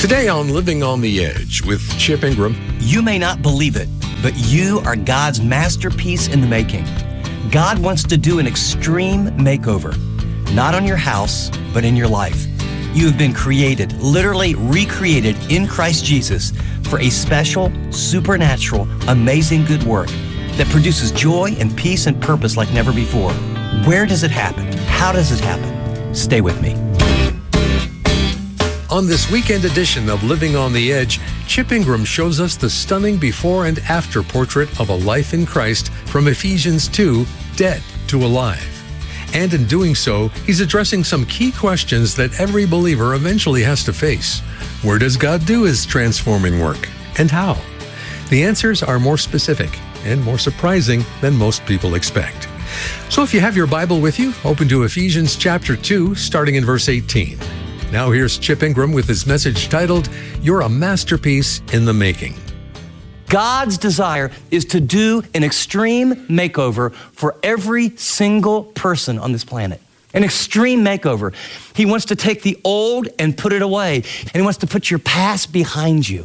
Today on Living on the Edge with Chip Ingram. You may not believe it, but you are God's masterpiece in the making. God wants to do an extreme makeover, not on your house, but in your life. You have been created, literally recreated in Christ Jesus for a special, supernatural, amazing good work that produces joy and peace and purpose like never before. Where does it happen? How does it happen? Stay with me. On this weekend edition of Living on the Edge, Chip Ingram shows us the stunning before and after portrait of a life in Christ from Ephesians 2, Dead to Alive. And in doing so, he's addressing some key questions that every believer eventually has to face. Where does God do his transforming work? And how? The answers are more specific and more surprising than most people expect. So if you have your Bible with you, open to Ephesians chapter 2, starting in verse 18. Now here's Chip Ingram with his message titled, You're a Masterpiece in the Making. God's desire is to do an extreme makeover for every single person on this planet. An extreme makeover. He wants to take the old and put it away. And he wants to put your past behind you.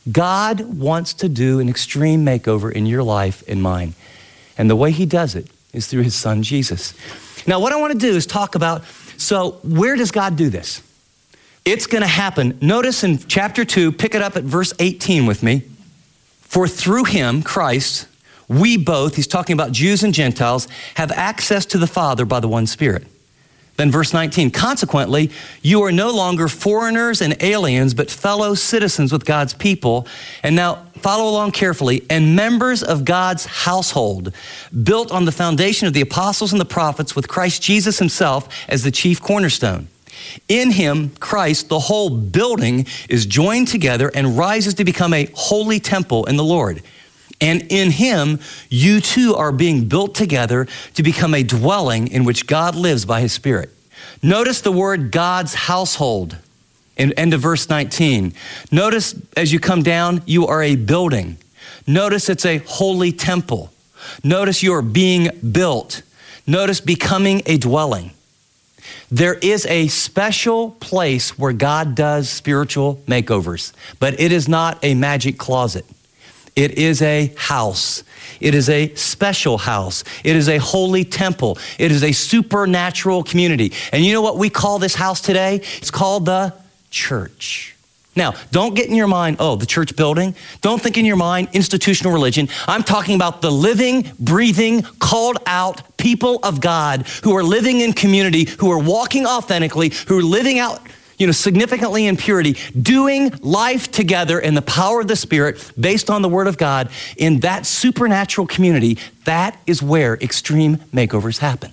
God wants to do an extreme makeover in your life and mine. And the way he does it is through his son, Jesus. Now, what I want to do is talk about, so where does God do this? It's going to happen. Notice in chapter 2, pick it up at verse 18 with me. For through him, Christ, we both, he's talking about Jews and Gentiles, have access to the Father by the one Spirit. Then verse 19, consequently, you are no longer foreigners and aliens, but fellow citizens with God's people. And now follow along carefully, and members of God's household, built on the foundation of the apostles and the prophets with Christ Jesus himself as the chief cornerstone. In him, Christ, the whole building is joined together and rises to become a holy temple in the Lord. And in him, you too are being built together to become a dwelling in which God lives by his Spirit. Notice the word God's household in end of verse 19. Notice as you come down, you are a building. Notice it's a holy temple. Notice you're being built. Notice becoming a dwelling. There is a special place where God does spiritual makeovers, but it is not a magic closet. It is a house. It is a special house. It is a holy temple. It is a supernatural community. And you know what we call this house today? It's called the church. Now, don't get in your mind, oh, the church building. Don't think in your mind institutional religion. I'm talking about the living, breathing, called out people of God who are living in community, who are walking authentically, who are living out, significantly in purity, doing life together in the power of the Spirit based on the Word of God in that supernatural community. That is where extreme makeovers happen.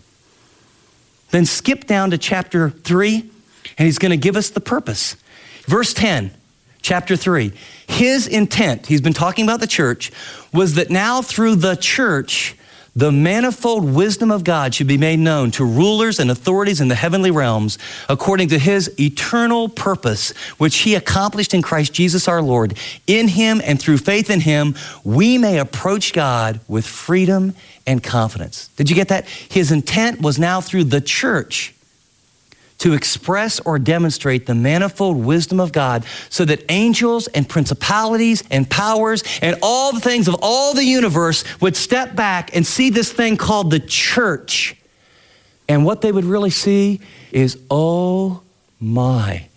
Then skip down to chapter 3, and he's going to give us the purpose. Verse 10, chapter 3, his intent, he's been talking about the church, was that now through the church, the manifold wisdom of God should be made known to rulers and authorities in the heavenly realms according to his eternal purpose, which he accomplished in Christ Jesus our Lord. In him and through faith in him, we may approach God with freedom and confidence. Did you get that? His intent was now through the church to express or demonstrate the manifold wisdom of God so that angels and principalities and powers and all the things of all the universe would step back and see this thing called the church. And what they would really see is, oh my,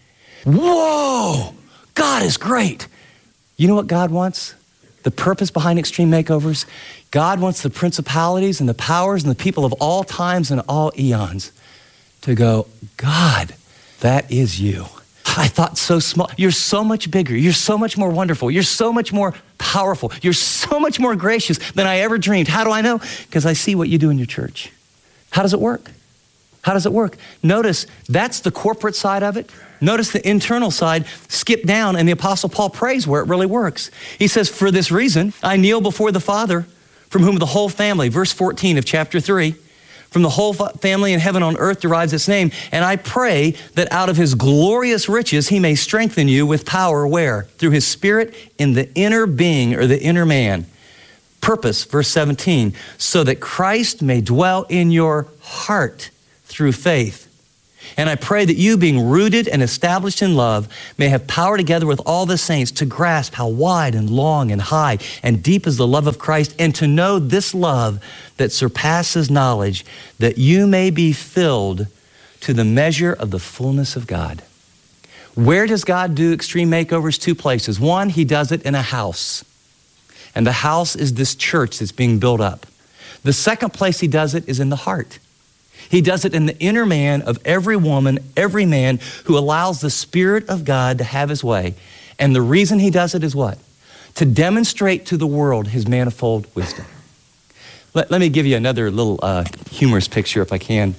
whoa, God is great. You know what God wants? The purpose behind extreme makeovers? God wants the principalities and the powers and the people of all times and all eons to go, God, that is you. I thought so small. You're so much bigger. You're so much more wonderful. You're so much more powerful. You're so much more gracious than I ever dreamed. How do I know? Because I see what you do in your church. How does it work? How does it work? Notice that's the corporate side of it. Notice the internal side. Skip down, and the Apostle Paul prays where it really works. He says, for this reason, I kneel before the Father, from whom the whole family, verse 14 of chapter 3, from the whole family in heaven on earth derives its name. And I pray that out of his glorious riches, he may strengthen you with power where? Through his Spirit in the inner being or the inner man. Purpose, verse 17, so that Christ may dwell in your heart through faith. And I pray that you, being rooted and established in love, may have power together with all the saints to grasp how wide and long and high and deep is the love of Christ, and to know this love that surpasses knowledge, that you may be filled to the measure of the fullness of God. Where does God do extreme makeovers? 2 places. One, he does it in a house. And the house is this church that's being built up. The second place he does it is in the heart. He does it in the inner man of every woman, every man who allows the Spirit of God to have his way. And the reason he does it is what? To demonstrate to the world his manifold wisdom. Let me give you another little humorous picture if I can.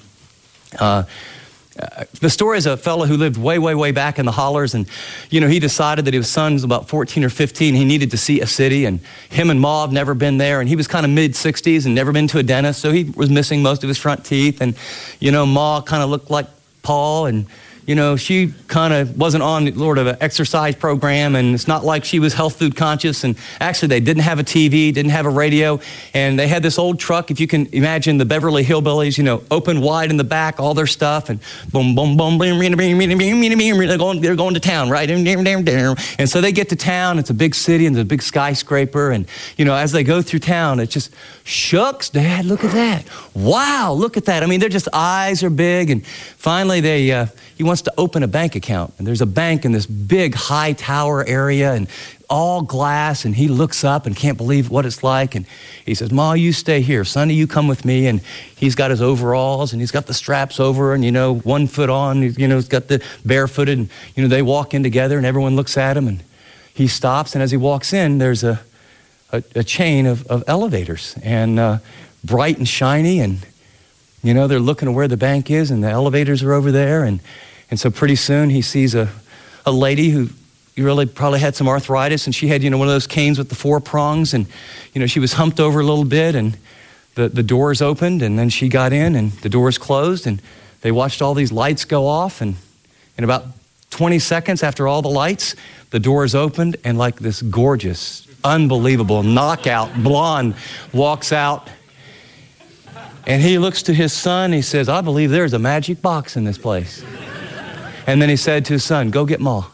The story is a fellow who lived way, way, way back in the hollers, and he decided that his son was about 14 or 15. He needed to see a city, and him and Ma have never been there, and he was kind of mid-60s and never been to a dentist, so he was missing most of his front teeth, and Ma kind of looked like Paul, and she kind of wasn't on sort of an exercise program, and it's not like she was health food conscious. And actually, they didn't have a TV, didn't have a radio, and they had this old truck, if you can imagine the Beverly Hillbillies, open wide in the back, all their stuff, and boom, boom, boom, boom, they're going to town, right? And so they get to town, it's a big city, and it's a big skyscraper, and, as they go through town, it's just, shucks, Dad, look at that. Wow, look at that. I mean, their just eyes are big, and finally he wants to open a bank account. And there's a bank in this big high tower area and all glass. And he looks up and can't believe what it's like. And he says, Ma, you stay here. Sonny, you come with me. And he's got his overalls and he's got the straps over and, 1 foot on, he's got the barefooted. And, they walk in together and everyone looks at him and he stops. And as he walks in, there's a chain of elevators and bright and shiny. And, they're looking at where the bank is and the elevators are over there. And so pretty soon he sees a lady who really probably had some arthritis, and she had, one of those canes with the 4 prongs, and, she was humped over a little bit, and the doors opened, and then she got in, and the doors closed, and they watched all these lights go off, and in about 20 seconds after all the lights, the doors opened, and like this gorgeous, unbelievable, knockout blonde walks out. And he looks to his son, he says, I believe there's a magic box in this place. And then he said to his son, go get Ma.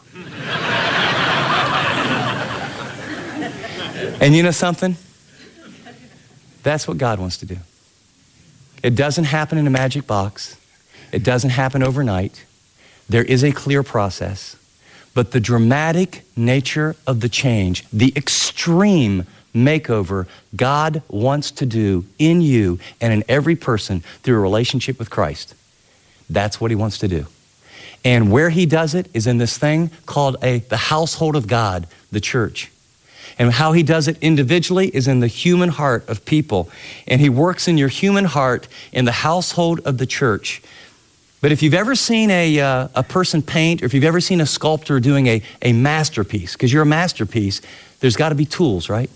And you know something? That's what God wants to do. It doesn't happen in a magic box. It doesn't happen overnight. There is a clear process. But the dramatic nature of the change, the extreme makeover God wants to do in you and in every person through a relationship with Christ, that's what he wants to do. And where he does it is in this thing called the household of God, the church. And how he does it individually is in the human heart of people. And he works in your human heart in the household of the church. But if you've ever seen a person paint, or if you've ever seen a sculptor doing a masterpiece, because you're a masterpiece, there's got to be tools, right?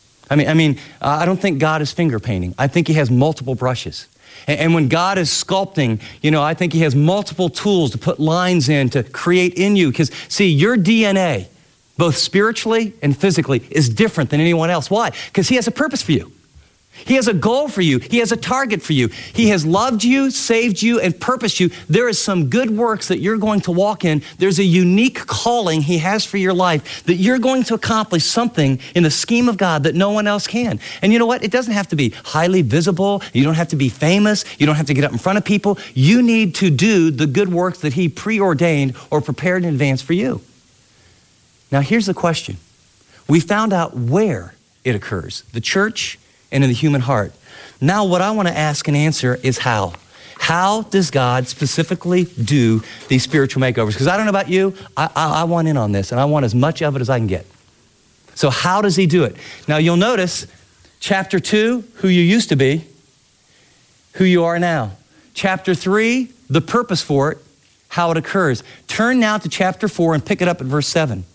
I don't think God is finger painting. I think he has multiple brushes. And when God is sculpting, I think he has multiple tools to put lines in to create in you. Because, see, your DNA, both spiritually and physically, is different than anyone else. Why? Because he has a purpose for you. He has a goal for you. He has a target for you. He has loved you, saved you, and purposed you. There is some good works that you're going to walk in. There's a unique calling he has for your life that you're going to accomplish something in the scheme of God that no one else can. And you know what? It doesn't have to be highly visible. You don't have to be famous. You don't have to get up in front of people. You need to do the good works that he preordained or prepared in advance for you. Now, here's the question. We found out where it occurs, the church and in the human heart. Now, what I want to ask and answer is how. How does God specifically do these spiritual makeovers? Because I don't know about you, I want in on this, and I want as much of it as I can get. So how does he do it? Now, you'll notice chapter 2, who you used to be, who you are now. Chapter 3, the purpose for it, how it occurs. Turn now to chapter 4 and pick it up at verse 7.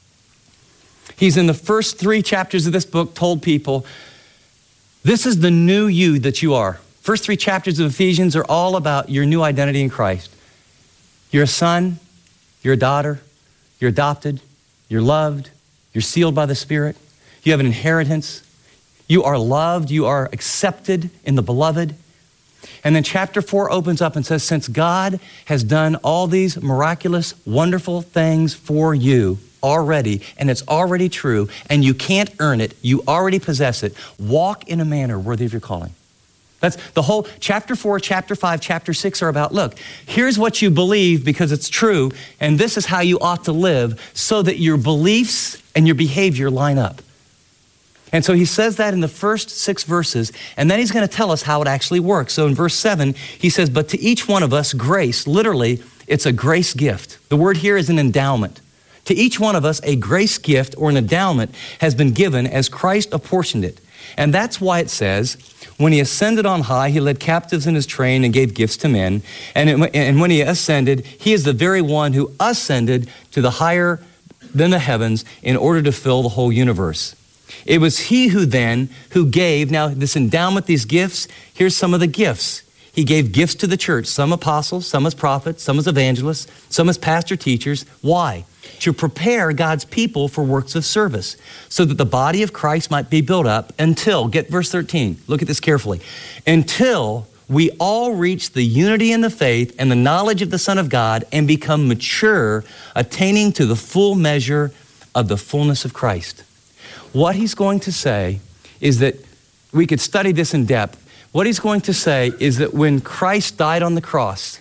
He's in the first 3 chapters of this book told people, this is the new you that you are. First 3 chapters of Ephesians are all about your new identity in Christ. You're a son, you're a daughter, you're adopted, you're loved, you're sealed by the Spirit, you have an inheritance, you are loved, you are accepted in the beloved. And then chapter 4 opens up and says, since God has done all these miraculous, wonderful things for you already, and it's already true, and you can't earn it, you already possess it, walk in a manner worthy of your calling. That's the whole chapter 4, chapter 5, chapter 6 are about, look, here's what you believe because it's true, and this is how you ought to live so that your beliefs and your behavior line up. And so he says that in the first 6 verses, and then he's going to tell us how it actually works. So in verse 7, he says, but to each one of us, grace, literally, it's a grace gift. The word here is an endowment. To each one of us, a grace gift or an endowment has been given as Christ apportioned it. And that's why it says, when he ascended on high, he led captives in his train and gave gifts to men. And when he ascended, he is the very one who ascended to the higher than the heavens in order to fill the whole universe. It was he who gave, now this endowment, these gifts, here's some of the gifts. He gave gifts to the church, some apostles, some as prophets, some as evangelists, some as pastor teachers. Why? To prepare God's people for works of service, so that the body of Christ might be built up until, get verse 13, look at this carefully, until we all reach the unity in the faith and the knowledge of the Son of God and become mature, attaining to the full measure of the fullness of Christ. What he's going to say is that we could study this in depth. What he's going to say is that when Christ died on the cross,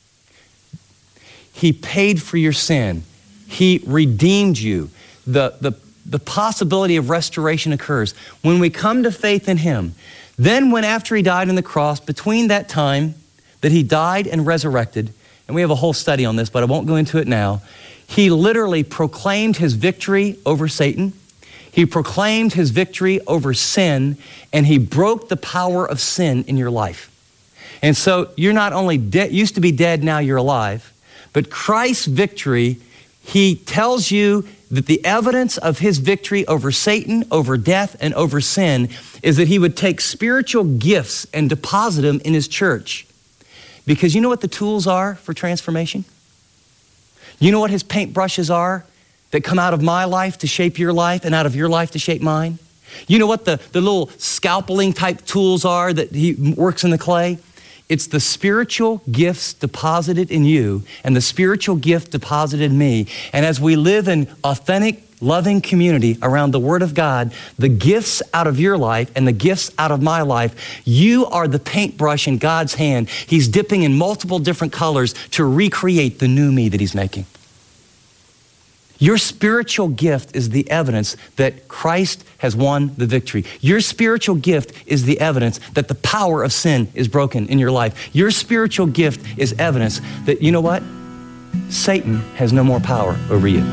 he paid for your sin. He redeemed you. The possibility of restoration occurs. When we come to faith in him, then when after he died on the cross, between that time that he died and resurrected, and we have a whole study on this, but I won't go into it now, he literally proclaimed his victory over Satan. He proclaimed his victory over sin, and he broke the power of sin in your life. And so you're not only used to be dead, now you're alive, but Christ's victory, he tells you that the evidence of his victory over Satan, over death, and over sin is that he would take spiritual gifts and deposit them in his church. Because you know what the tools are for transformation? You know what his paintbrushes are that come out of my life to shape your life and out of your life to shape mine? You know what the little scalpeling type tools are that he works in the clay? It's the spiritual gifts deposited in you and the spiritual gift deposited in me. And as we live in authentic, loving community around the Word of God, the gifts out of your life and the gifts out of my life, you are the paintbrush in God's hand. He's dipping in multiple different colors to recreate the new me that he's making. Your spiritual gift is the evidence that Christ has won the victory. Your spiritual gift is the evidence that the power of sin is broken in your life. Your spiritual gift is evidence that, you know what? Satan has no more power over you.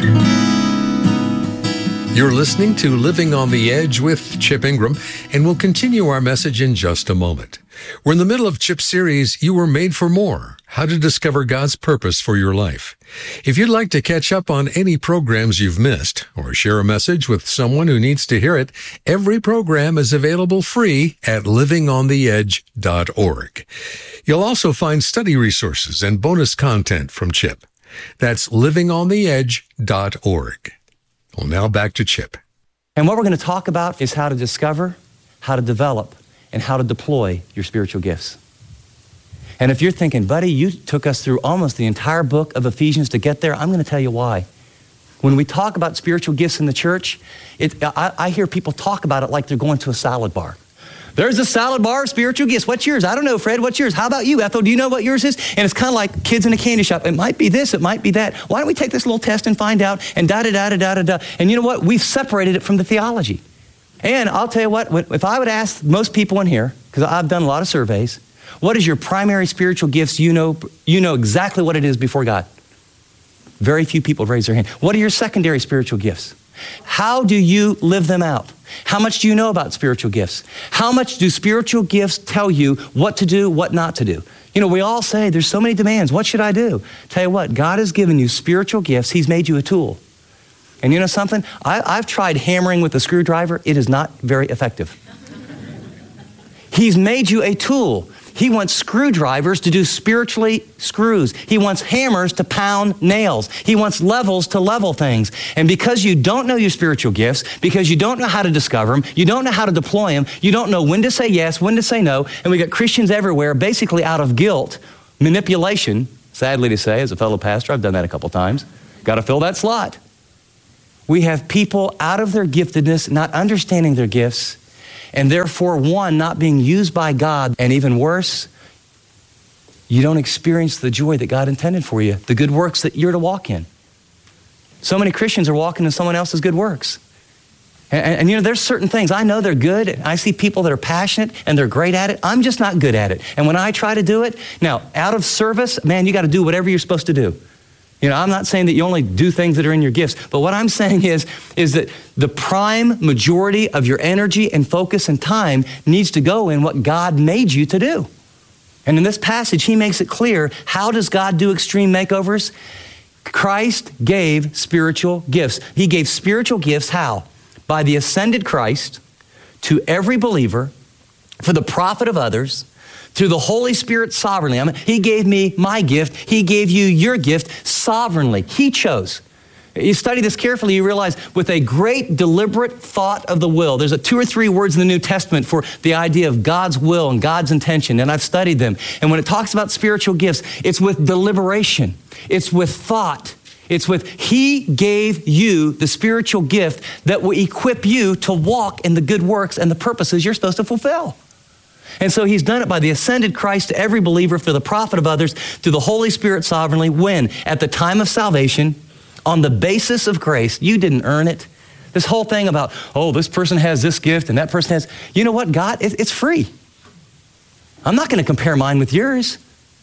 You're listening to Living on the Edge with Chip Ingram, and we'll continue our message in just a moment. We're in the middle of Chip's series, You Were Made for More, How to Discover God's Purpose for Your Life. If you'd like to catch up on any programs you've missed or share a message with someone who needs to hear it, every program is available free at livingontheedge.org. You'll also find study resources and bonus content from Chip. That's livingontheedge.org. Well, now back to Chip. And what we're going to talk about is how to discover, how to develop, and how to deploy your spiritual gifts. And if you're thinking, buddy, you took us through almost the entire book of Ephesians to get there, I'm going to tell you why. When we talk about spiritual gifts in the church, I hear people talk about it like they're going to a salad bar. There's a salad bar of spiritual gifts. What's yours? I don't know, Fred. What's yours? How about you, Ethel? Do you know what yours is? And it's kind of like kids in a candy shop. It might be this. It might be that. Why don't we take this little test and find out? And da-da-da-da-da-da-da. And you know what? We've separated it from the theology. And I'll tell you what, if I would ask most people in here, because I've done a lot of surveys, what is your primary spiritual gifts? You know exactly what it is before God. Very few people raise their hand. What are your secondary spiritual gifts? How do you live them out? How much do you know about spiritual gifts? How much do spiritual gifts tell you what to do, what not to do? You know, we all say there's so many demands. What should I do? Tell you what, God has given you spiritual gifts. He's made you a tool. And you know something? I've tried hammering with a screwdriver. It is not very effective. He's made you a tool. He wants screwdrivers to do spiritually screws. He wants hammers to pound nails. He wants levels to level things. And because you don't know your spiritual gifts, because you don't know how to discover them, you don't know how to deploy them, you don't know when to say yes, when to say no, and we got Christians everywhere basically out of guilt, manipulation, sadly to say, as a fellow pastor, I've done that a couple times. Got to fill that slot. We have people out of their giftedness, not understanding their gifts, and therefore, one, not being used by God, and even worse, you don't experience the joy that God intended for you, the good works that you're to walk in. So many Christians are walking in someone else's good works. And you know, there's certain things, I know they're good. I see people that are passionate and they're great at it. I'm just not good at it. And when I try to do it, now, out of service, man, you got to do whatever you're supposed to do. You know, I'm not saying that you only do things that are in your gifts, but what I'm saying is that the prime majority of your energy and focus and time needs to go in what God made you to do. And in this passage, he makes it clear, how does God do extreme makeovers? Christ gave spiritual gifts. He gave spiritual gifts how? By the ascended Christ to every believer for the profit of others, through the Holy Spirit sovereignly. I mean, he gave me my gift. He gave you your gift sovereignly. He chose. You study this carefully, you realize with a great deliberate thought of the will. There's 2 or 3 words in the New Testament for the idea of God's will and God's intention, and I've studied them. And when it talks about spiritual gifts, it's with deliberation. It's with thought. It's with he gave you the spiritual gift that will equip you to walk in the good works and the purposes you're supposed to fulfill. And so he's done it by the ascended Christ to every believer for the profit of others through the Holy Spirit sovereignly. When? At the time of salvation, on the basis of grace. You didn't earn it. This whole thing about, oh, this person has this gift and that person has, you know what, God, it's free. I'm not going to compare mine with yours.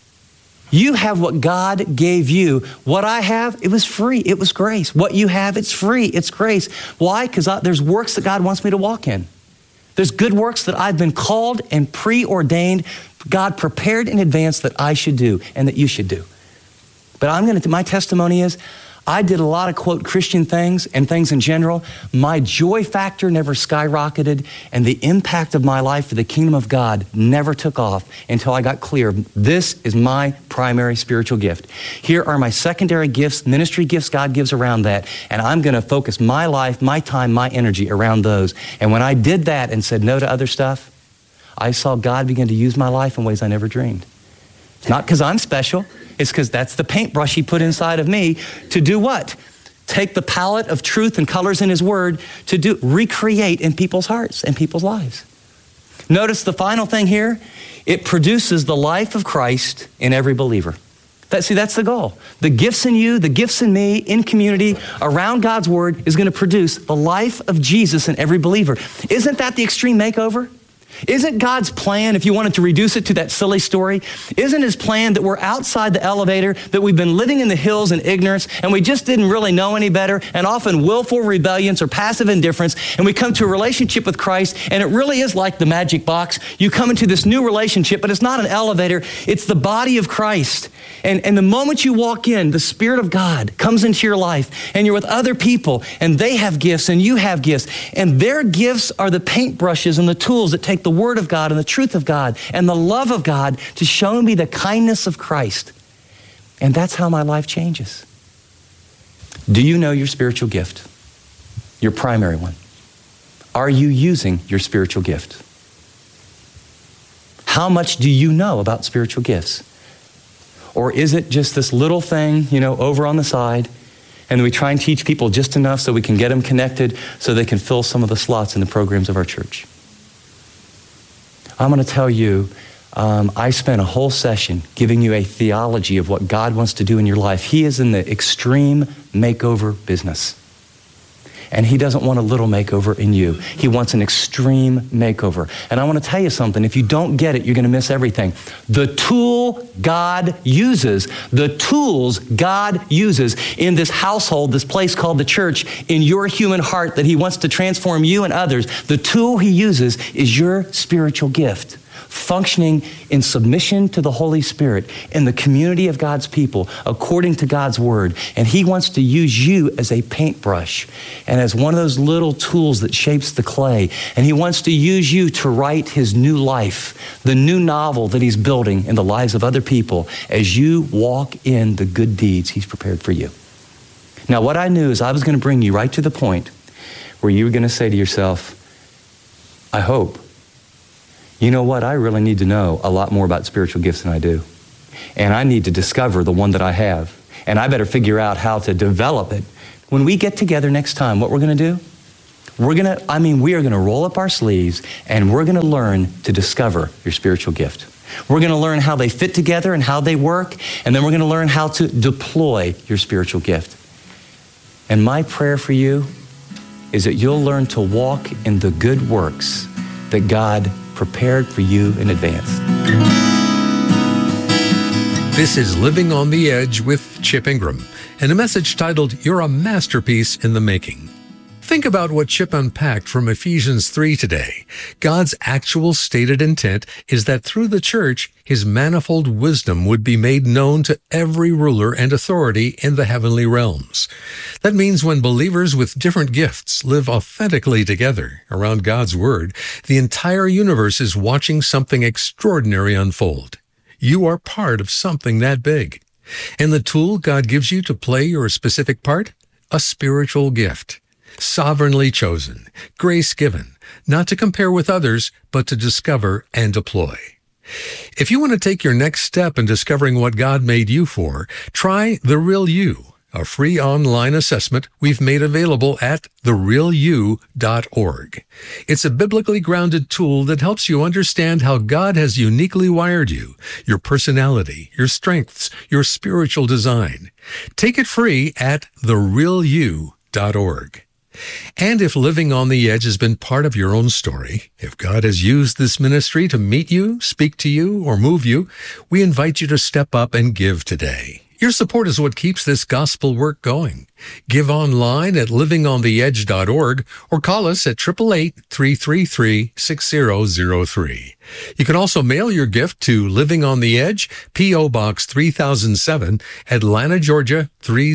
You have what God gave you. What I have, it was free. It was grace. What you have, it's free. It's grace. Why? Because there's works that God wants me to walk in. There's good works that I've been called and preordained, God prepared in advance that I should do and that you should do. But my testimony is, I did a lot of, quote, Christian things and things in general. My joy factor never skyrocketed, and the impact of my life for the kingdom of God never took off until I got clear. This is my primary spiritual gift. Here are my secondary gifts, ministry gifts God gives around that, and I'm going to focus my life, my time, my energy around those. And when I did that and said no to other stuff, I saw God begin to use my life in ways I never dreamed. It's not because I'm special. It's because that's the paintbrush he put inside of me to do what? Take the palette of truth and colors in his word to recreate in people's hearts and people's lives. Notice the final thing here. It produces the life of Christ in every believer. That's the goal. The gifts in you, the gifts in me, in community, around God's word is going to produce the life of Jesus in every believer. Isn't that the extreme makeover? Isn't God's plan, if you wanted to reduce it to that silly story, isn't his plan that we're outside the elevator, that we've been living in the hills in ignorance, and we just didn't really know any better, and often willful rebellions or passive indifference, and we come to a relationship with Christ, and it really is like the magic box. You come into this new relationship, but it's not an elevator, it's the body of Christ. And the moment you walk in, the Spirit of God comes into your life, and you're with other people, and they have gifts, and you have gifts, and their gifts are the paintbrushes and the tools that take the word of God and the truth of God and the love of God to show me the kindness of Christ. And that's how my life changes. Do you know your spiritual gift? Your primary one. Are you using your spiritual gift? How much do you know about spiritual gifts? Or is it just this little thing, over on the side, and we try and teach people just enough so we can get them connected so they can fill some of the slots in the programs of our church? I'm going to tell you, I spent a whole session giving you a theology of what God wants to do in your life. He is in the extreme makeover business. And he doesn't want a little makeover in you. He wants an extreme makeover. And I want to tell you something. If you don't get it, you're going to miss everything. The tools God uses in this household, this place called the church, in your human heart that he wants to transform you and others, the tool he uses is your spiritual gift. functioning in submission to the Holy Spirit in the community of God's people, according to God's word. And he wants to use you as a paintbrush and as one of those little tools that shapes the clay. And he wants to use you to write his new life, the new novel that he's building in the lives of other people as you walk in the good deeds he's prepared for you. Now, what I knew is I was going to bring you right to the point where you were going to say to yourself, I hope, you know what, I really need to know a lot more about spiritual gifts than I do. And I need to discover the one that I have. And I better figure out how to develop it. When we get together next time, what we're going to do? We are going to roll up our sleeves and we're going to learn to discover your spiritual gift. We're going to learn how they fit together and how they work. And then we're going to learn how to deploy your spiritual gift. And my prayer for you is that you'll learn to walk in the good works that God prepared for you in advance. This is Living on the Edge with Chip Ingram, and a message titled, You're a Masterpiece in the Making. Think about what Chip unpacked from Ephesians 3 today. God's actual stated intent is that through the church, his manifold wisdom would be made known to every ruler and authority in the heavenly realms. That means when believers with different gifts live authentically together around God's word, the entire universe is watching something extraordinary unfold. You are part of something that big. And the tool God gives you to play your specific part? A spiritual gift. Sovereignly chosen, grace given, not to compare with others, but to discover and deploy. If you want to take your next step in discovering what God made you for, try The Real You, a free online assessment we've made available at therealyou.org. It's a biblically grounded tool that helps you understand how God has uniquely wired you, your personality, your strengths, your spiritual design. Take it free at therealyou.org. And if Living on the Edge has been part of your own story, if God has used this ministry to meet you, speak to you, or move you, we invite you to step up and give today. Your support is what keeps this gospel work going. Give online at livingontheedge.org or call us at 888-333-6003. You can also mail your gift to Living on the Edge, P.O. Box 3007, Atlanta, Georgia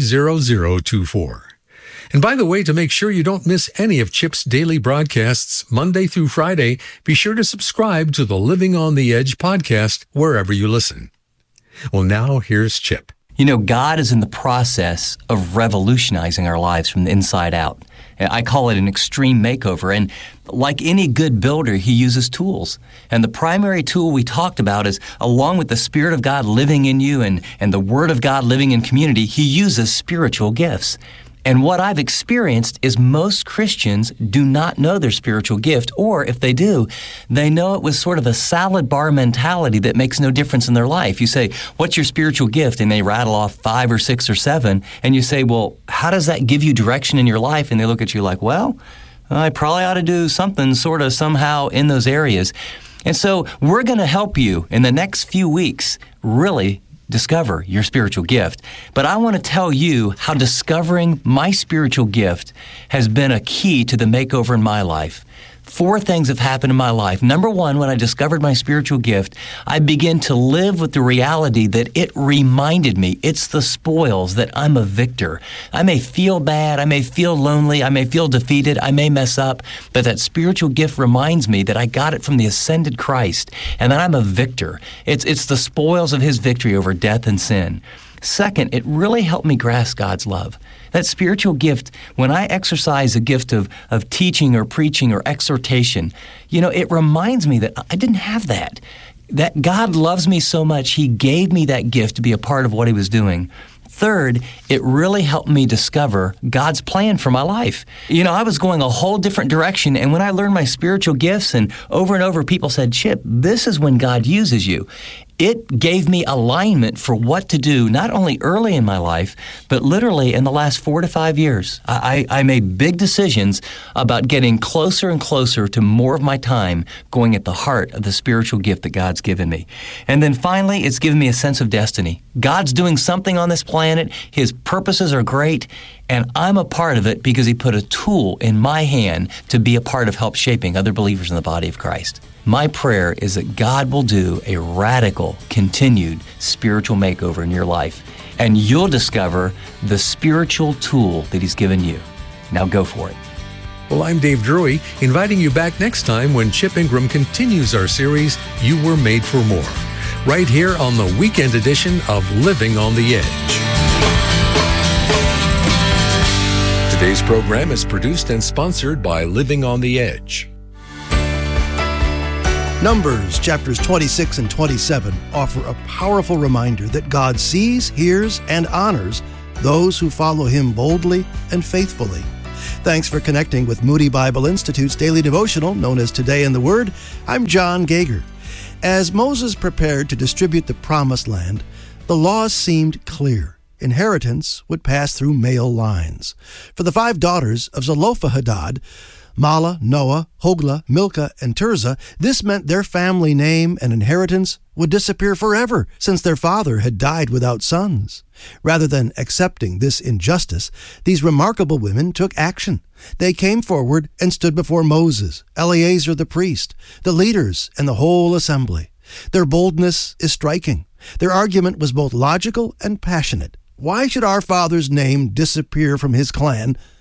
30024. And by the way, to make sure you don't miss any of Chip's daily broadcasts, Monday through Friday, be sure to subscribe to the Living on the Edge podcast wherever you listen. Well, now here's Chip. You know, God is in the process of revolutionizing our lives from the inside out. I call it an extreme makeover. And like any good builder, he uses tools. And the primary tool we talked about is, along with the Spirit of God living in you and the Word of God living in community, he uses spiritual gifts. And what I've experienced is most Christians do not know their spiritual gift, or if they do, they know it with sort of a salad bar mentality that makes no difference in their life. You say, what's your spiritual gift? And they rattle off 5 or 6 or 7. And you say, well, how does that give you direction in your life? And they look at you like, well, I probably ought to do something sort of somehow in those areas. And so we're going to help you in the next few weeks really discover your spiritual gift. But I want to tell you how discovering my spiritual gift has been a key to the makeover in my life. 4 things have happened in my life. Number 1, when I discovered my spiritual gift, I began to live with the reality that it reminded me, it's the spoils, that I'm a victor. I may feel bad, I may feel lonely, I may feel defeated, I may mess up, but that spiritual gift reminds me that I got it from the ascended Christ and that I'm a victor. It's the spoils of his victory over death and sin. Second, it really helped me grasp God's love. That spiritual gift, when I exercise a gift of teaching or preaching or exhortation, it reminds me that I didn't have that. That God loves me so much, he gave me that gift to be a part of what he was doing. Third, it really helped me discover God's plan for my life. I was going a whole different direction, and when I learned my spiritual gifts, and over people said, Chip, this is when God uses you. It gave me alignment for what to do, not only early in my life, but literally in the last 4 to 5 years. I made big decisions about getting closer and closer to more of my time going at the heart of the spiritual gift that God's given me. And then finally, it's given me a sense of destiny. God's doing something on this planet. His purposes are great. And I'm a part of it because he put a tool in my hand to be a part of help shaping other believers in the body of Christ. My prayer is that God will do a radical, continued spiritual makeover in your life, and you'll discover the spiritual tool that he's given you. Now go for it. Well, I'm Dave Drury, inviting you back next time when Chip Ingram continues our series, You Were Made for More, right here on the weekend edition of Living on the Edge. Today's program is produced and sponsored by Living on the Edge. Numbers chapters 26 and 27 offer a powerful reminder that God sees, hears, and honors those who follow him boldly and faithfully. Thanks for connecting with Moody Bible Institute's daily devotional known as Today in the Word. I'm John Gager. As Moses prepared to distribute the Promised Land, the laws seemed clear. Inheritance would pass through male lines. For the 5 daughters of Zelophehad, Mahlah, Noah, Hoglah, Milcah, and Tirzah, this meant their family name and inheritance would disappear forever, since their father had died without sons. Rather than accepting this injustice, these remarkable women took action. They came forward and stood before Moses, Eleazar the priest, the leaders, and the whole assembly. Their boldness is striking. Their argument was both logical and passionate. Why should our father's name disappear from his clan